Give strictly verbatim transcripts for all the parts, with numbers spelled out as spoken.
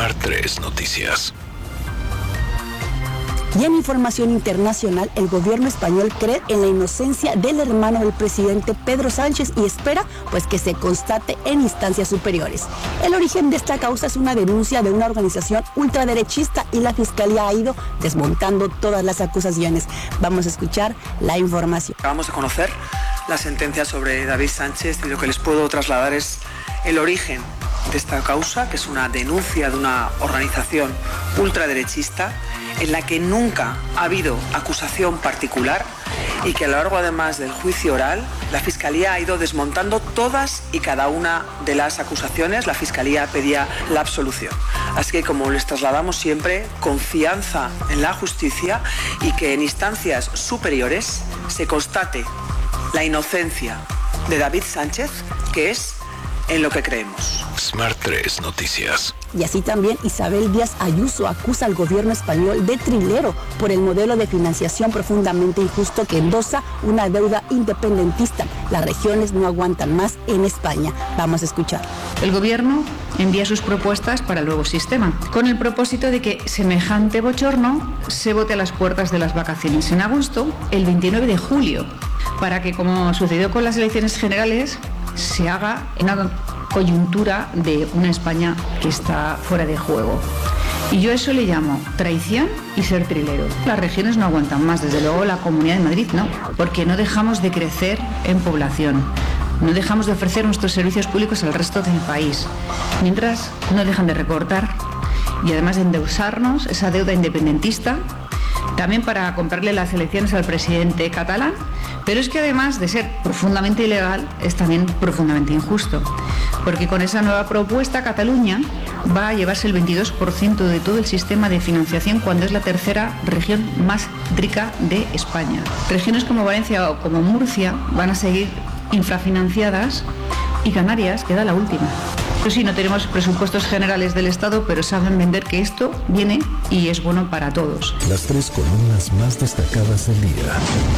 Smart tres Noticias. Y en información internacional, el gobierno español cree en la inocencia del hermano del presidente Pedro Sánchez y espera pues que se constate en instancias superiores. El origen de esta causa es una denuncia de una organización ultraderechista y la fiscalía ha ido desmontando todas las acusaciones. Vamos a escuchar la información. Acabamos de conocer la sentencia sobre David Sánchez y lo que les puedo trasladar es el origen de esta causa, que es una denuncia de una organización ultraderechista en la que nunca ha habido acusación particular y que a lo largo además del juicio oral la Fiscalía ha ido desmontando todas y cada una de las acusaciones. La Fiscalía pedía la absolución. Así que, como les trasladamos siempre, confianza en la justicia y que en instancias superiores se constate la inocencia de David Sánchez, que es en lo que creemos. Smart tres Noticias. Y así también Isabel Díaz Ayuso acusa al gobierno español de trilero por el modelo de financiación profundamente injusto que endosa una deuda independentista. Las regiones no aguantan más en España. Vamos a escuchar. El gobierno envía sus propuestas para el nuevo sistema, con el propósito de que semejante bochorno se vote a las puertas de las vacaciones en agosto, el veintinueve de julio, para que, como sucedió con las elecciones generales, se haga en una coyuntura de una España que está fuera de juego. Y yo eso le llamo traición y ser trilero. Las regiones no aguantan más, desde luego la Comunidad de Madrid no, porque no dejamos de crecer en población, no dejamos de ofrecer nuestros servicios públicos al resto del país, mientras no dejan de recortar y además de endeusarnos esa deuda independentista, también para comprarle las elecciones al presidente catalán, pero es que además de ser profundamente ilegal, es también profundamente injusto, porque con esa nueva propuesta Cataluña va a llevarse el veintidós por ciento de todo el sistema de financiación cuando es la tercera región más rica de España. Regiones como Valencia o como Murcia van a seguir infrafinanciadas y Canarias queda la última. Pues sí, no tenemos presupuestos generales del Estado, pero saben vender que esto viene y es bueno para todos. Las tres columnas más destacadas del día.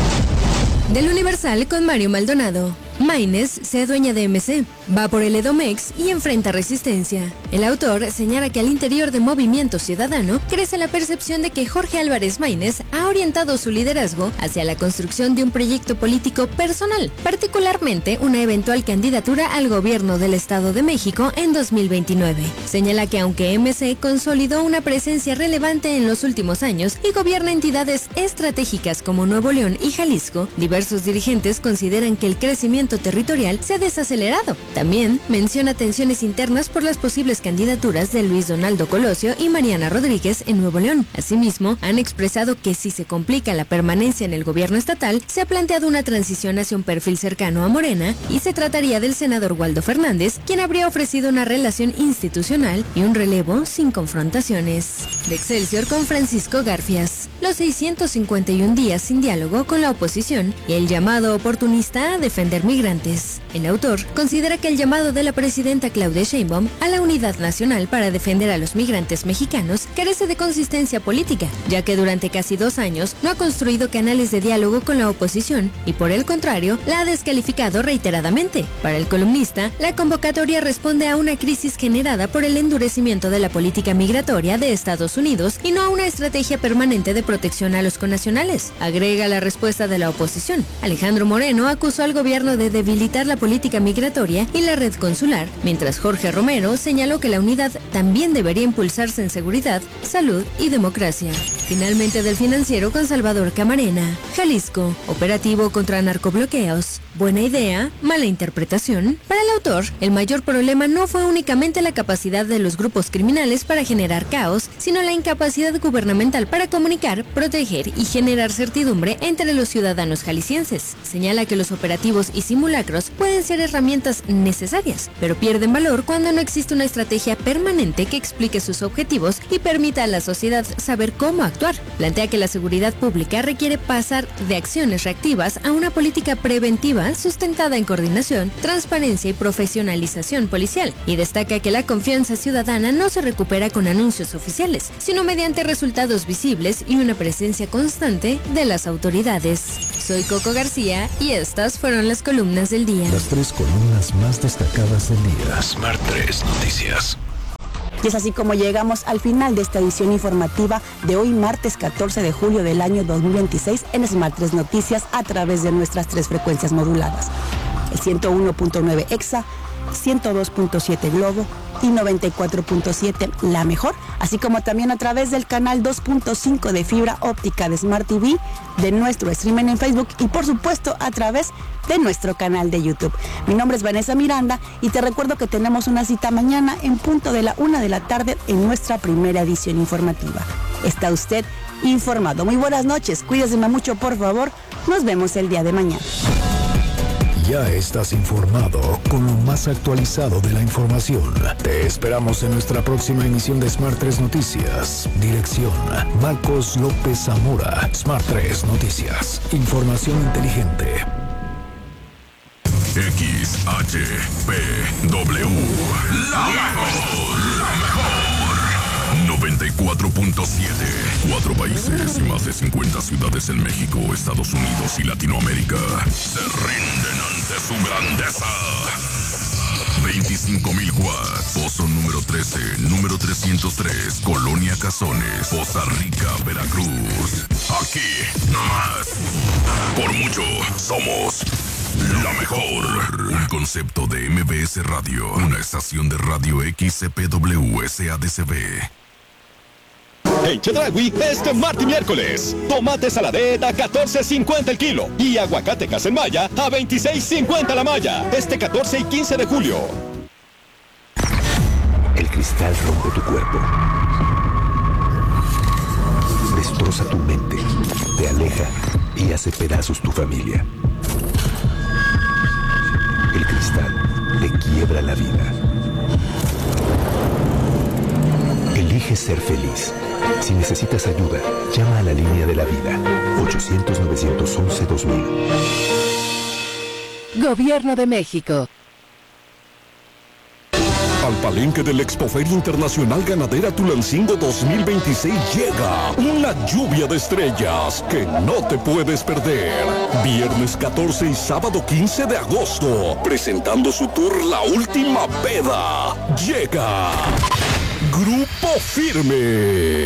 Del Universal con Mario Maldonado. Maynes se adueña de M C, va por el Edomex y enfrenta resistencia. El autor señala que al interior de Movimiento Ciudadano crece la percepción de que Jorge Álvarez Maynes ha orientado su liderazgo hacia la construcción de un proyecto político personal, particularmente una eventual candidatura al gobierno del Estado de México en dos mil veintinueve. Señala que aunque M C consolidó una presencia relevante en los últimos años y gobierna entidades estratégicas como Nuevo León y Jalisco, diversos dirigentes consideran que el crecimiento territorial se ha desacelerado. También menciona tensiones internas por las posibles candidaturas de Luis Donaldo Colosio y Mariana Rodríguez en Nuevo León. Asimismo, han expresado que si se complica la permanencia en el gobierno estatal, se ha planteado una transición hacia un perfil cercano a Morena y se trataría del senador Waldo Fernández, quien habría ofrecido una relación institucional y un relevo sin confrontaciones. De Excelsior con Francisco Garfias. Los seiscientos cincuenta y un días sin diálogo con la oposición y el llamado oportunista a defender migrantes. El autor considera que el llamado de la presidenta Claudia Sheinbaum a la unidad nacional para defender a los migrantes mexicanos carece de consistencia política, ya que durante casi dos años no ha construido canales de diálogo con la oposición y por el contrario la ha descalificado reiteradamente. Para el columnista, la convocatoria responde a una crisis generada por el endurecimiento de la política migratoria de Estados Unidos y no a una estrategia permanente de protección a los connacionales. Agrega la respuesta de la oposición. Alejandro Moreno acusó al gobierno de debilitar la política migratoria y la red consular, mientras Jorge Romero señaló que la unidad también debería impulsarse en seguridad, salud y democracia. Finalmente del Financiero con Salvador Camarena. Jalisco, operativo contra narcobloqueos. Buena idea, mala interpretación. Para el autor, el mayor problema no fue únicamente la capacidad de los grupos criminales para generar caos, sino la incapacidad gubernamental para comunicar, proteger y generar certidumbre entre los ciudadanos jaliscienses. Señala que los operativos y simulacros pueden ser herramientas necesarias, pero pierden valor cuando no existe una estrategia permanente que explique sus objetivos y permita a la sociedad saber cómo actuar. Plantea que la seguridad pública requiere pasar de acciones reactivas a una política preventiva sustentada en coordinación, transparencia y profesionalización policial, y destaca que la confianza ciudadana no se recupera con anuncios oficiales, sino mediante resultados visibles y una presencia constante de las autoridades. Soy Coco García y estas fueron las columnas del día. Las tres columnas más destacadas del día. Smart tres Noticias. Y es así como llegamos al final de esta edición informativa de hoy, martes catorce de julio del año dos mil veintiséis, en Smart tres Noticias, a través de nuestras tres frecuencias moduladas. El ciento uno punto nueve Exa, ciento dos punto siete Globo y noventa y cuatro punto siete La Mejor, así como también a través del canal dos punto cinco de fibra óptica de Smart T V, de nuestro streaming en Facebook y por supuesto a través de nuestro canal de YouTube. Mi nombre es Vanessa Miranda y te recuerdo que tenemos una cita mañana en punto de la una de la tarde en nuestra primera edición informativa. Está usted informado. Muy buenas noches, cuídese mucho por favor, nos vemos el día de mañana. Ya estás informado con lo más actualizado de la información. Te esperamos en nuestra próxima emisión de Smart tres Noticias. Dirección: Marcos López Zamora. Smart tres Noticias. Información inteligente. X H P W. La mejor. La mejor. noventa y cuatro punto siete. Cuatro países y más de cincuenta ciudades en México, Estados Unidos y Latinoamérica se rinden ante su grandeza. veinticinco mil watts. Pozo número trece, número trescientos tres, Colonia Cazones, Poza Rica, Veracruz. Aquí, nomás. Por mucho, somos la mejor. Un concepto de M B S Radio, una estación de radio X C P W S A D C B. En Chedraui, este martes y miércoles, tomate saladeta a catorce cincuenta el kilo y aguacate en Maya a veintiséis cincuenta la malla, este catorce y quince de julio. El cristal rompe tu cuerpo, destroza tu mente, te aleja y hace pedazos tu familia. El cristal te quiebra la vida. Elige ser feliz. Si necesitas ayuda, llama a la línea de la vida. ochocientos, novecientos once, dos mil. Gobierno de México. Al palenque del Expoferia Internacional Ganadera Tulancingo dos mil veintiséis llega una lluvia de estrellas que no te puedes perder. Viernes catorce y sábado quince de agosto, presentando su tour La Última Peda. Llega Grupo Firme.